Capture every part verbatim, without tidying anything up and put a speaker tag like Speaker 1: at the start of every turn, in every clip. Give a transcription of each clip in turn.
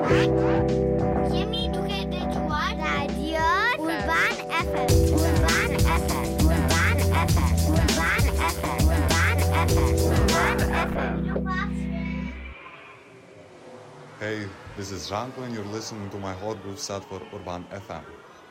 Speaker 1: Jimmy Duque de Juan. Radio Urban F M. Urban F M. Urban F M. Urban F M. Urban F M. Urban F M.
Speaker 2: Hey, this is Janko and you're listening to my hot groove set for Urban F M.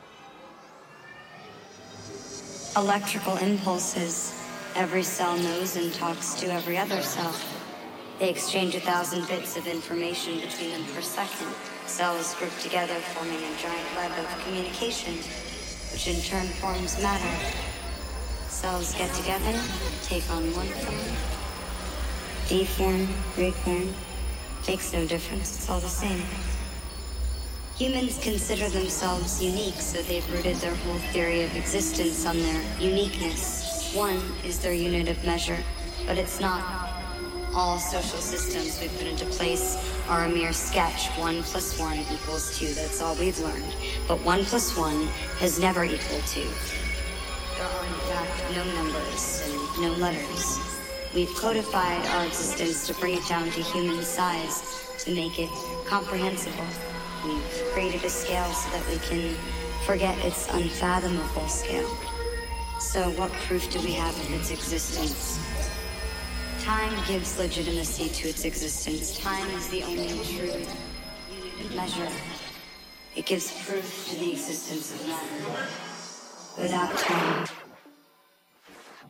Speaker 3: Electrical impulses. Every cell knows and talks to every other cell. They exchange a thousand bits of information between them per second. Cells group together, forming a giant web of communication, which in turn forms matter. Cells get together, take on one form, deform, reform. Makes no difference, it's all the same. Humans consider themselves unique, so they've rooted their whole theory of existence on their uniqueness. One is their unit of measure, but it's not. All social systems we've put into place are a mere sketch. One plus one equals two, that's all we've learned. But one plus one has never equaled two. There are in fact no numbers and no letters. We've codified our existence to bring it down to human size, to make it comprehensible. We've created a scale so that we can forget its unfathomable scale. So what proof do we have of its existence? Time gives legitimacy to its existence. Time is the only true unit of measure. It gives proof to the existence of matter. Without time,